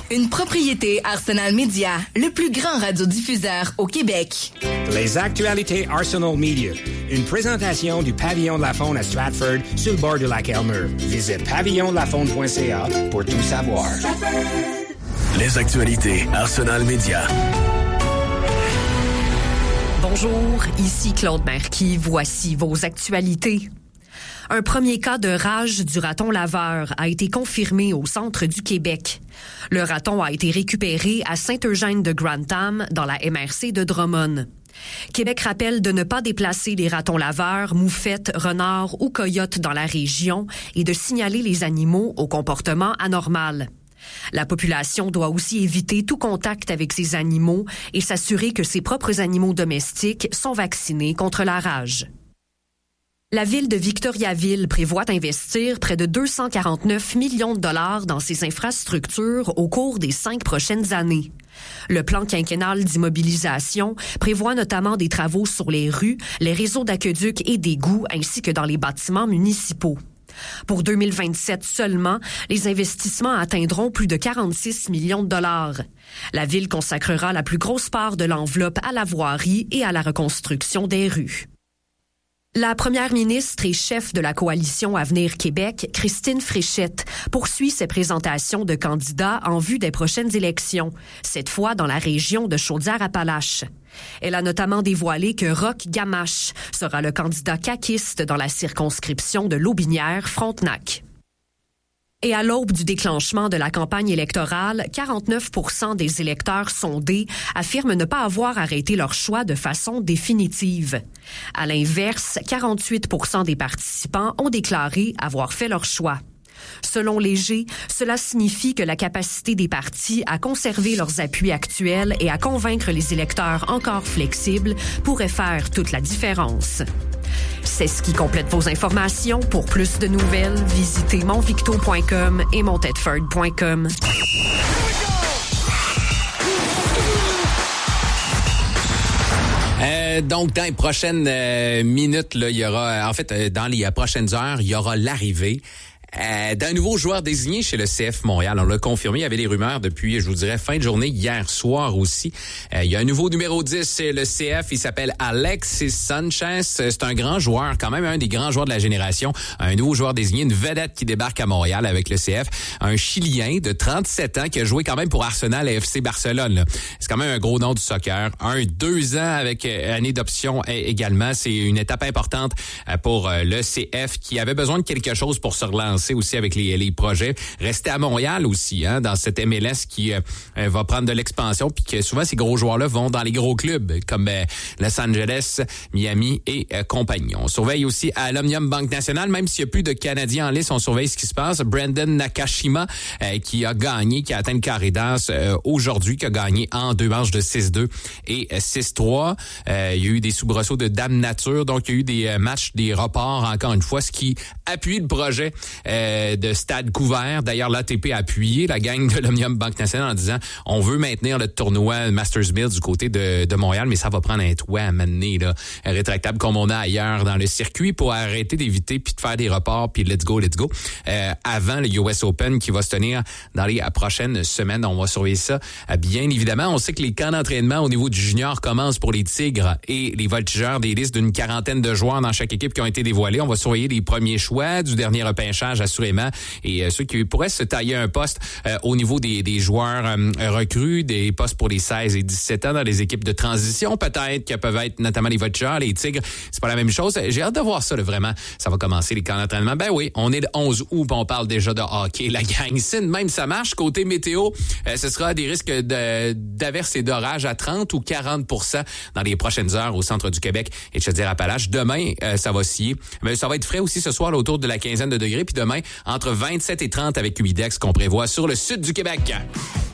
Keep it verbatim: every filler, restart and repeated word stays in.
Une propriété Arsenal Media, le plus grand radiodiffuseur au Québec. Les actualités Arsenal Media. Une présentation du Pavillon de la Faune à Stratford, sur le bord du lac Elmer. Visite pavillon de la faune point c a pour tout savoir. Les actualités Arsenal Media. Bonjour, ici Claude Marquis. Voici vos actualités. Un premier cas de rage du raton laveur a été confirmé au centre du Québec. Le raton a été récupéré à Saint-Eugène-de-Grantham dans la M R C de Drummond. Québec rappelle de ne pas déplacer les ratons laveurs, moufettes, renards ou coyotes dans la région et de signaler les animaux au comportement anormal. La population doit aussi éviter tout contact avec ces animaux et s'assurer que ses propres animaux domestiques sont vaccinés contre la rage. La ville de Victoriaville prévoit investir près de deux cent quarante-neuf millions de dollars dans ses infrastructures au cours des cinq prochaines années. Le plan quinquennal d'immobilisation prévoit notamment des travaux sur les rues, les réseaux d'aqueducs et d'égouts ainsi que dans les bâtiments municipaux. Pour deux mille vingt-sept seulement, les investissements atteindront plus de quarante-six millions de dollars. La ville consacrera la plus grosse part de l'enveloppe à la voirie et à la reconstruction des rues. La première ministre et chef de la coalition Avenir Québec, Christine Fréchette, poursuit ses présentations de candidats en vue des prochaines élections, cette fois dans la région de Chaudière-Appalaches. Elle a notamment dévoilé que Roch Gamache sera le candidat caquiste dans la circonscription de Lotbinière-Frontenac. Et à l'aube du déclenchement de la campagne électorale, quarante-neuf pour cent des électeurs sondés affirment ne pas avoir arrêté leur choix de façon définitive. À l'inverse, quarante-huit pour cent des participants ont déclaré avoir fait leur choix. Selon Léger, cela signifie que la capacité des partis à conserver leurs appuis actuels et à convaincre les électeurs encore flexibles pourrait faire toute la différence. C'est ce qui complète vos informations. Pour plus de nouvelles, visitez montvicto point com et montedford point com. Euh, donc, dans les prochaines euh, minutes, là, il y aura, en fait, euh, dans les prochaines heures, il y aura l'arrivée Euh, d'un nouveau joueur désigné chez le C F Montréal. On l'a confirmé, il y avait des rumeurs depuis, je vous dirais, fin de journée, hier soir aussi. Euh, il y a un nouveau numéro dix chez le C F, il s'appelle Alexis Sanchez. C'est un grand joueur, quand même un des grands joueurs de la génération. Un nouveau joueur désigné, une vedette qui débarque à Montréal avec le C F. Un Chilien de trente-sept ans qui a joué quand même pour Arsenal et F C Barcelone. Là. C'est quand même un gros nom du soccer. Un, deux ans avec euh, année d'option également. C'est une étape importante euh, pour euh, le C F qui avait besoin de quelque chose pour se relancer aussi avec les, les projets. Rester à Montréal aussi, hein, dans cette M L S qui euh, va prendre de l'expansion, puis que souvent ces gros joueurs-là vont dans les gros clubs comme euh, Los Angeles, Miami et euh, compagnie. On surveille aussi à l'Omnium Banque Nationale, même s'il n'y a plus de Canadiens en liste, on surveille ce qui se passe. Brandon Nakashima euh, qui a gagné, qui a atteint le carré d'as euh, aujourd'hui, qui a gagné en deux manches de six deux et six trois. Euh, il y a eu des soubresauts de Dame Nature, donc il y a eu des euh, matchs, des reports encore une fois, ce qui appuie le projet euh, de stade couvert. D'ailleurs, l'A T P a appuyé la gang de l'Omnium Banque Nationale en disant on veut maintenir le tournoi Masters Mill du côté de, de Montréal, mais ça va prendre un toit à m'amener là, rétractable comme on a ailleurs dans le circuit pour arrêter d'éviter puis de faire des reports puis let's go, let's go. Euh, avant le U S Open qui va se tenir dans les prochaines semaines. On va surveiller ça. Bien évidemment, on sait que les camps d'entraînement au niveau du junior commencent pour les Tigres et les Voltigeurs, des listes d'une quarantaine de joueurs dans chaque équipe qui ont été dévoilés. On va surveiller les premiers choix du dernier repêchage assurément et euh, ceux qui pourraient se tailler un poste euh, au niveau des, des joueurs euh, recrues, des postes pour les seize et dix-sept ans dans les équipes de transition peut-être qui peuvent être notamment les Voltigeurs, les Tigres. C'est pas la même chose. J'ai hâte de voir ça là, vraiment. Ça va commencer les camps d'entraînement. Ben oui, on est le onze août, on parle déjà de hockey. La gang, si même ça marche, côté météo, euh, ce sera des risques de, d'averses et d'orages à trente ou quarante pour cent dans les prochaines heures au centre du Québec et de Chaudière-Appalaches. Demain, euh, ça va osciller. Mais ça va être frais aussi ce soir là, autour de la quinzaine de degrés. Puis demain, entre vingt-sept et trente avec humidex qu'on prévoit sur le sud du Québec.